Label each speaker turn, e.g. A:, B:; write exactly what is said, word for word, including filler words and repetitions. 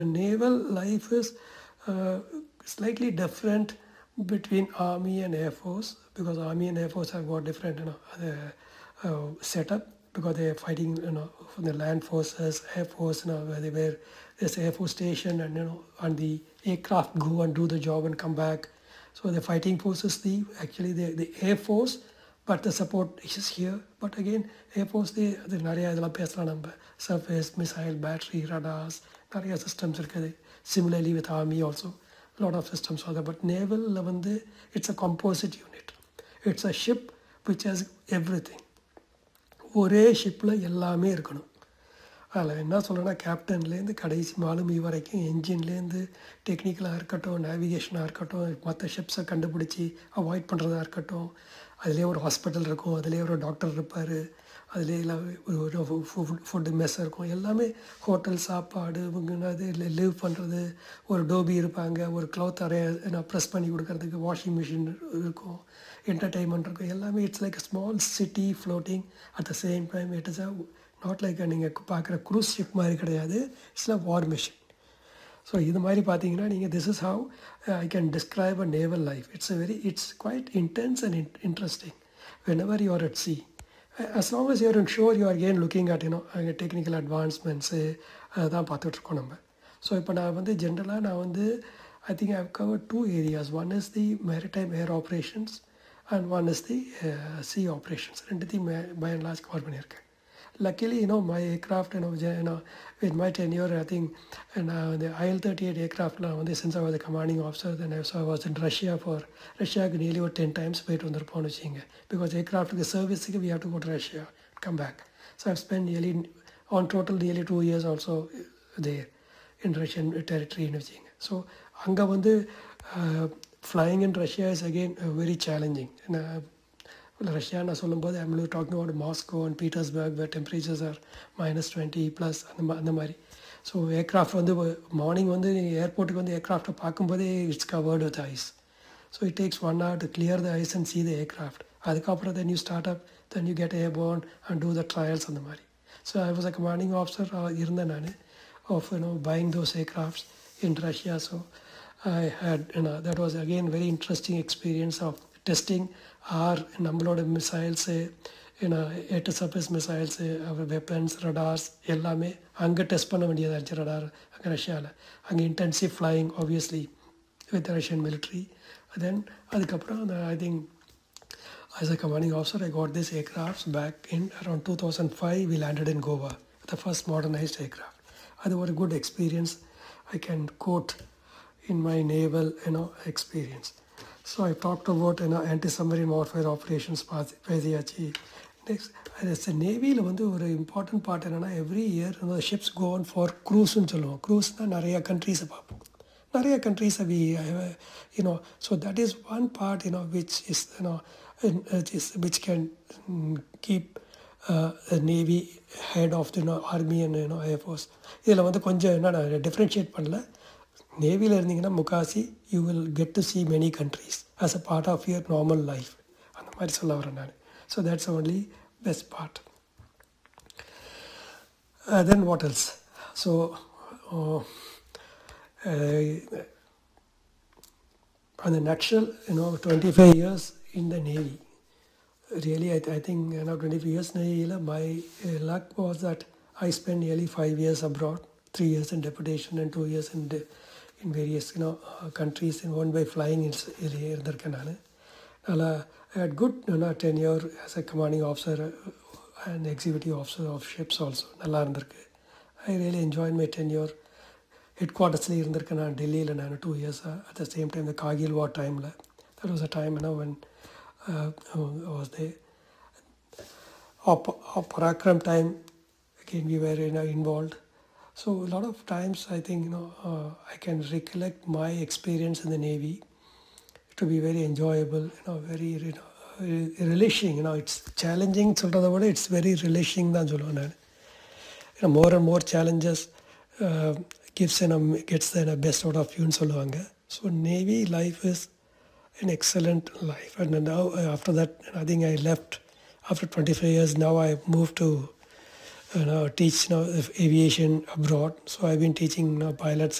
A: naval life is uh, slightly different between army and air force, because army and air force have got different you know uh, uh, setup, because they are fighting you know for the land forces, air force, you know where they were there's air force station, and you know and the aircraft go and do the job and come back. So the fighting force is the actually the, the air force, but the support is here. But again, air force they அது நிறைய இதெல்லாம் பேசலாம் நம்ம, surface missile battery radars நிறைய systems இருக்குது. Similarly with army also a lot of systems are there. But naval வந்து it's a composite unit. It's a ship which has everything. ஒரே ஷிப்பில் எல்லாமே இருக்கணும். அதில் என்ன சொல்கிறேன்னா, கேப்டன்லேருந்து கடைசி மாலுமி வரைக்கும், என்ஜின்லேருந்து டெக்னிக்கலாக இருக்கட்டும், நேவிகேஷனாக இருக்கட்டும், மற்ற ஷிப்ஸை கண்டுபிடிச்சி அவாய்ட் பண்ணுறதா இருக்கட்டும், அதிலே ஒரு ஹாஸ்பிட்டல் இருக்கும், அதிலே ஒரு டாக்டர் இருப்பார், அதிலே எல்லாம் ஒரு ஃபுட்டு மெஸ் இருக்கும், எல்லாமே ஹோட்டல் சாப்பாடு, அது லிவ் பண்ணுறது, ஒரு டோபி இருப்பாங்க, ஒரு க்ளவுத் அறைய நான் ப்ரெஸ் பண்ணி கொடுக்கறதுக்கு வாஷிங் மிஷின் இருக்கும், என்டர்டெயின்மெண்ட் இருக்கும், எல்லாமே. It's like a small city floating at the same time. It is a not like நீங்கள் பார்க்குற க்ரூஸ் ஷிப் மாதிரி கிடையாது. It's a war machine. So இது மாதிரி பார்த்தீங்கன்னா நீங்கள், this is how I can describe a naval life. It's a very it's quite intense and interesting when ever you are at C. as long as you're sure you are again looking at you know technical advancements, அதுதான் பார்த்துட்ருக்கோம் நம்ம. So இப்போ நான் வந்து ஜென்ரலாக நான் வந்து I think I have covert two areas. One is the maritime air operations and one is the C operations. ரெண்டுத்தையும் பை அண்ட் லார்ஜ் கவர் பண்ணியிருக்கேன். Luckily, you know, my aircraft, you know, you know, with my tenure, I think, and uh, the I L thirty-eight aircraft, now, since I was a commanding officer, then I, so I was in Russia for Russia nearly over ten times wait on the phone, because aircraft the service we have to go to Russia, come back. So I've spent nearly on total nearly two years also there in Russian territory. So anga vandu uh, flying in Russia is again uh, very challenging. And, uh, ரஷ்யான்னு சொல்லும்போது I'm talking about Moscow and Petersburg, where temperatures R minus twenty plus அந்த மா அந்த மாதிரி. So aircraft வந்து morning வந்து ஏர்போர்ட்டுக்கு வந்து ஏர்க்ராஃப்டை பார்க்கும்போதே it's covered with ice. So it takes one hour to clear the ice and see the aircraft. அதுக்கப்புறம் then you start up, then you get airborne and two the trials அந்த மாதிரி. So I was a commanding officer இருந்தேன் நான் of you know buying those aircrafts in Russia. So I had you know that was again very interesting experience of testing R நம்மளோட missiles, ஏன்னா எட்டு surface missiles, weapons, ரடார்ஸ் எல்லாமே அங்கே test பண்ண வேண்டியதாக இருந்துச்சு. ரடார் அங்கே ரஷ்யாவில், அங்கே intensive flying obviously with Russian military. தென் அதுக்கப்புறம் I think as a commanding officer I got this aircrafts back in around two thousand five. We landed in Goa, the first modernized aircraft. That was a good experience. I can quote in my naval you know experience. So I talked about you know anti-submarine warfare operations பேசியாச்சு. Next as a நேவியில் வந்து ஒரு important part என்னென்னா, every year ships go on for க்ரூஸ்ன்னு சொல்லுவோம். க்ரூஸ்னால் நிறையா கண்ட்ரீஸை பார்ப்போம், நிறைய கண்ட்ரீஸை we you know so that is one part you know which is you know which can keep navy head of the army and you know air force. இதில் வந்து கொஞ்சம் என்ன நான் டிஃப்ரென்ஷியேட் பண்ணல. நேவியில் இருந்தீங்கன்னா முக்காசி you will get to see many countries as a part of your normal life, அந்த மாதிரி சொல்ல வரேன் நான். So that's only best part. Then what else? So on the nutshell, you know, twenty-five years in the Navy. Really, I, th- I think you know, twenty-five years Navy, my uh, luck was that I spent nearly five years abroad, three years in deputation and two years in de- in various you know uh, countries, and one by flying in இருந்திருக்கேன் நான். அதில் I had good you know, tenure as a commanding officer and executive officer of ships also. நல்லா இருந்திருக்கு. I really enjoyed my tenure. Head குவார்ட்டர்ஸில் இருந்திருக்கேன் நான் டெல்லியில் நான் two இயர்ஸாக. அட் த சேம் டைம் இந்த கார்கில் வார் டைமில், that was a time you know when was they Parakram time again we where you know involved. So lot of times I think you know I can recollect my experience in the navy to be very enjoyable, you know very you know ரிலேஷிங். You know it's challenging சொல்கிறத விட it's very ரிலேஷிங் தான் சொல்லுவேன் நான். You know more and more challenges gives and gets the best out of you ன்னு சொல்லுவாங்க. So navy life is an excellent life. And now after that I think I left after twenty-five years. Now I moved to you know, teach you know, aviation abroad. So I've been teaching you know, pilots